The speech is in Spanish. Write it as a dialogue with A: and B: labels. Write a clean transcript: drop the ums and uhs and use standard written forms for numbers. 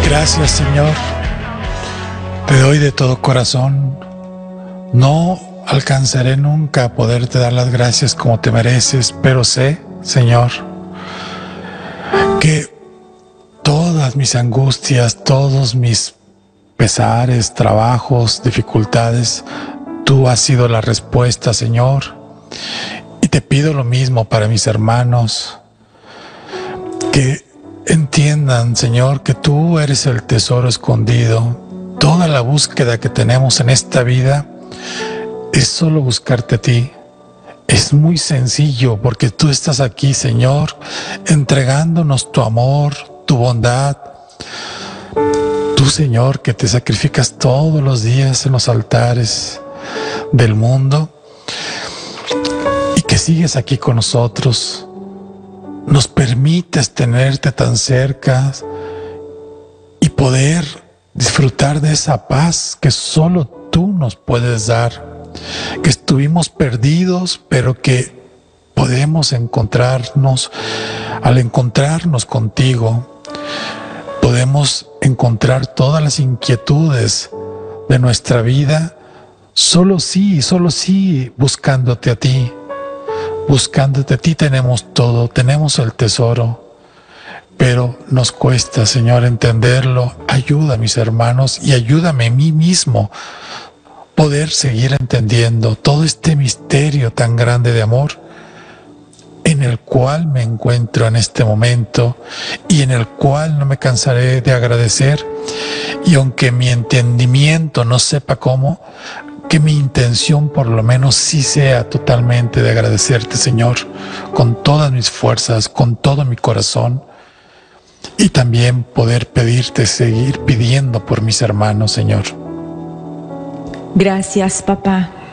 A: Gracias, Señor. Te doy de todo corazón. No alcanzaré nunca a poderte dar las gracias como te mereces, pero sé, Señor, que todas mis angustias, todos mis pesares, trabajos, dificultades, tú has sido la respuesta, Señor. Y te pido lo mismo para mis hermanos, que entiendan, Señor, que tú eres el tesoro escondido. Toda la búsqueda que tenemos en esta vida es solo buscarte a ti. Es muy sencillo porque tú estás aquí, Señor, entregándonos tu amor, tu bondad. Tú, Señor, que te sacrificas todos los días en los altares del mundo y que sigues aquí con nosotros. Nos permites tenerte tan cerca y poder disfrutar de esa paz que solo tú nos puedes dar. Que estuvimos perdidos, pero que podemos encontrarnos. Al encontrarnos contigo, podemos encontrar todas las inquietudes de nuestra vida, solo sí, buscándote a ti. Buscándote a ti tenemos todo, tenemos el tesoro, pero nos cuesta, Señor, entenderlo. Ayuda a mis hermanos y ayúdame a mí mismo poder seguir entendiendo todo este misterio tan grande de amor en el cual me encuentro en este momento y en el cual no me cansaré de agradecer. Y aunque mi entendimiento no sepa cómo, que mi intención por lo menos sí sea totalmente de agradecerte, Señor, con todas mis fuerzas, con todo mi corazón, y también poder pedirte, seguir pidiendo por mis hermanos, Señor.
B: Gracias, papá.